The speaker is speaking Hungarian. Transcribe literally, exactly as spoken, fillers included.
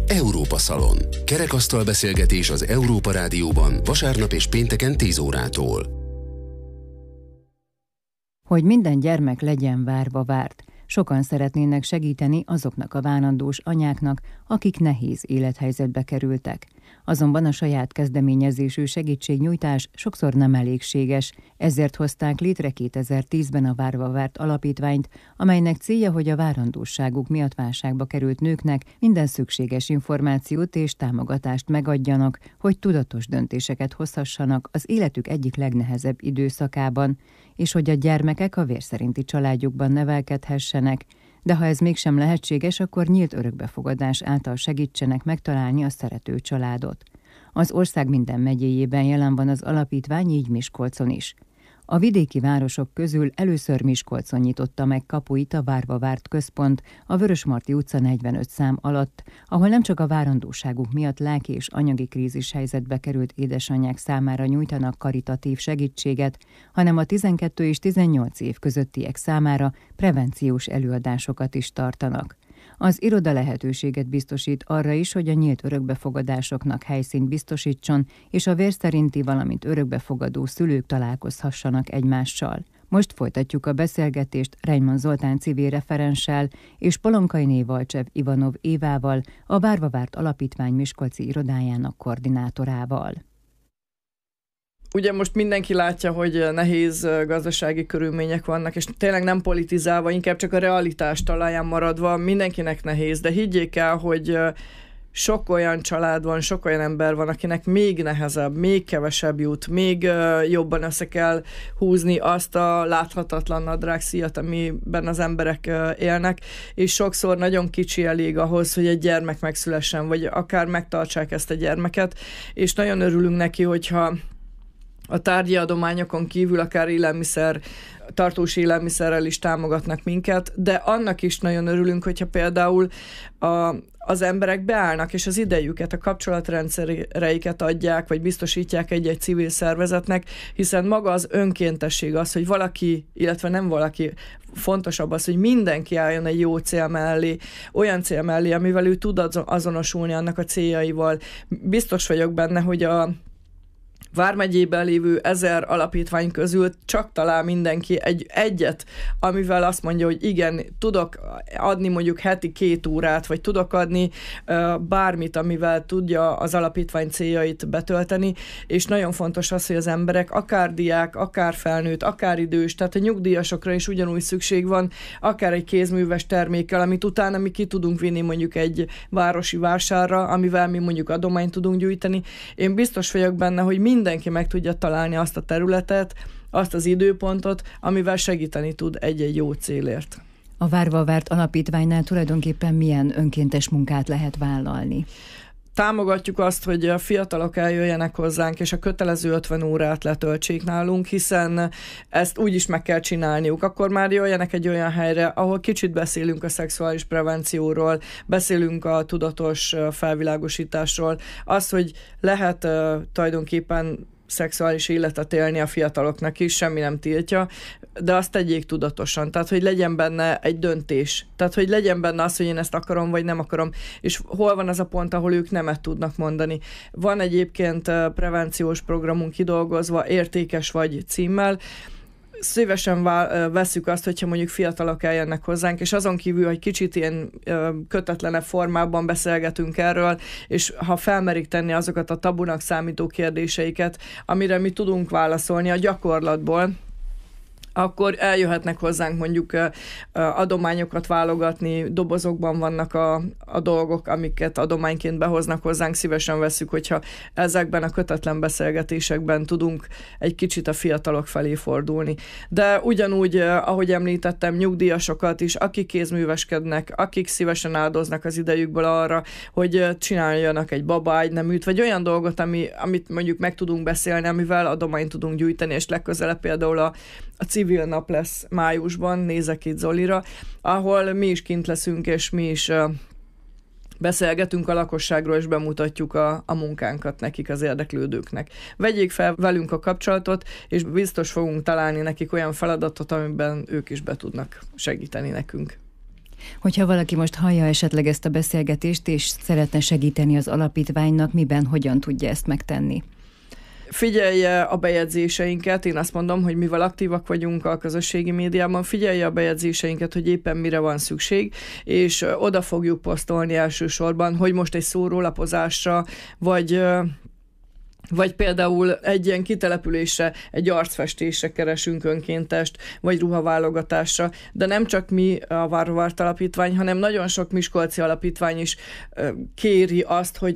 Európa Szalon. Kerekasztal beszélgetés az Európa Rádióban vasárnap és pénteken tíz órától. Hogy minden gyermek legyen várva várt. Sokan szeretnének segíteni azoknak a várandós anyáknak, akik nehéz élethelyzetbe kerültek. Azonban a saját kezdeményezésű segítségnyújtás sokszor nem elégséges, ezért hozták létre kétezer-tízben a Várva Várt alapítványt, amelynek célja, hogy a várandóságuk miatt válságba került nőknek minden szükséges információt és támogatást megadjanak, hogy tudatos döntéseket hozhassanak az életük egyik legnehezebb időszakában, és hogy a gyermekek a vérszerinti családjukban nevelkedhessenek, de ha ez mégsem lehetséges, akkor nyílt örökbefogadás által segítsenek megtalálni a szerető családot. Az ország minden megyéjében jelen van az alapítvány, így Miskolcon is. A vidéki városok közül először Miskolcon nyitotta meg kapuit a Várva Várt központ a Vörösmarty utca negyvenöt szám alatt, ahol nem csak a várandóságuk miatt lelki és anyagi krízis helyzetbe került édesanyák számára nyújtanak karitatív segítséget, hanem a tizenkét és tizennyolc év közöttiek számára prevenciós előadásokat is tartanak. Az iroda lehetőséget biztosít arra is, hogy a nyílt örökbefogadásoknak helyszínt biztosítson, és a vérszerinti, valamint örökbefogadó szülők találkozhassanak egymással. Most folytatjuk a beszélgetést Reimann Zoltán civil referenssel és Palonkainé Valcsev Ivanov Évával, a Várva Várt Alapítvány miskolci irodájának koordinátorával. Ugye most mindenki látja, hogy nehéz gazdasági körülmények vannak, és tényleg nem politizálva, inkább csak a realitás talaján maradva, mindenkinek nehéz, de higgyék el, hogy sok olyan család van, sok olyan ember van, akinek még nehezebb, még kevesebb jut, még jobban össze kell húzni azt a láthatatlan nadrágszíjat, amiben az emberek élnek, és sokszor nagyon kicsi elég ahhoz, hogy egy gyermek megszülessen, vagy akár megtartsák ezt a gyermeket, és nagyon örülünk neki, hogyha a tárgyi adományokon kívül akár élelmiszer, tartós élelmiszerrel is támogatnak minket, de annak is nagyon örülünk, hogyha például a, az emberek beállnak, és az idejüket, a kapcsolatrendszereiket adják, vagy biztosítják egy-egy civil szervezetnek, hiszen maga az önkéntesség az, hogy valaki, illetve nem valaki, fontosabb az, hogy mindenki álljon egy jó cél mellé, olyan cél mellé, amivel ő tud azonosulni annak a céljaival. Biztos vagyok benne, hogy a Vármegyében lévő ezer alapítvány közül csak talál mindenki egy, egyet, amivel azt mondja, hogy igen, tudok adni mondjuk heti két órát, vagy tudok adni uh, bármit, amivel tudja az alapítvány céljait betölteni, és nagyon fontos az, hogy az emberek, akár diák, akár felnőtt, akár idős, tehát a nyugdíjasokra is ugyanúgy szükség van, akár egy kézműves termékkel, amit utána mi ki tudunk vinni mondjuk egy városi vásárra, amivel mi mondjuk adományt tudunk gyűjteni. Én biztos vagyok benne, hogy mind mindenki meg tudja találni azt a területet, azt az időpontot, amivel segíteni tud egy-egy jó célért. A Várva Várt Alapítványnál tulajdonképpen milyen önkéntes munkát lehet vállalni? Támogatjuk azt, hogy a fiatalok eljöjjenek hozzánk, és a kötelező ötven órát letöltsék nálunk, hiszen ezt úgy is meg kell csinálniuk. Akkor már jöjjenek egy olyan helyre, ahol kicsit beszélünk a szexuális prevencióról, beszélünk a tudatos felvilágosításról. Az, hogy lehet uh, tulajdonképpen szexuális életet élni a fiataloknak is, semmi nem tiltja, de azt tegyék tudatosan. Tehát, hogy legyen benne egy döntés. Tehát, hogy legyen benne az, hogy én ezt akarom, vagy nem akarom. És hol van az a pont, ahol ők nemet tudnak mondani. Van egyébként prevenciós programunk kidolgozva, Értékes vagy címmel. Szívesen vesszük azt, hogyha mondjuk fiatalok eljönnek hozzánk, és azon kívül, hogy kicsit ilyen kötetlenebb formában beszélgetünk erről, és ha felmerik tenni azokat a tabunak számító kérdéseiket, amire mi tudunk válaszolni a gyakorlatból, akkor eljöhetnek hozzánk mondjuk adományokat válogatni, dobozokban vannak a, a dolgok, amiket adományként behoznak hozzánk, szívesen vesszük, hogyha ezekben a kötetlen beszélgetésekben tudunk egy kicsit a fiatalok felé fordulni. De ugyanúgy, ahogy említettem, nyugdíjasokat is, akik kézműveskednek, akik szívesen áldoznak az idejükből arra, hogy csináljanak egy babágyneműt, vagy olyan dolgot, ami, amit mondjuk meg tudunk beszélni, amivel adományt tudunk gyűjteni, és legközelebb például a, a civil nap lesz májusban, nézek itt Zolira, ahol mi is kint leszünk, és mi is uh, beszélgetünk a lakosságról, és bemutatjuk a, a munkánkat nekik, az érdeklődőknek. Vegyék fel velünk a kapcsolatot, és biztos fogunk találni nekik olyan feladatot, amiben ők is be tudnak segíteni nekünk. Hogyha valaki most hallja esetleg ezt a beszélgetést, és szeretne segíteni az alapítványnak, miben, hogyan tudja ezt megtenni? Figyelje a bejegyzéseinket, én azt mondom, hogy mivel aktívak vagyunk a közösségi médiában, figyelje a bejegyzéseinket, hogy éppen mire van szükség, és oda fogjuk posztolni elsősorban, hogy most egy szórólapozásra, vagy... vagy például egy ilyen kitelepülésre, egy arcfestésre keresünk önkéntest, vagy ruhaválogatásra, de nem csak mi a Várva Várt Alapítvány, hanem nagyon sok miskolci alapítvány is kéri azt, hogy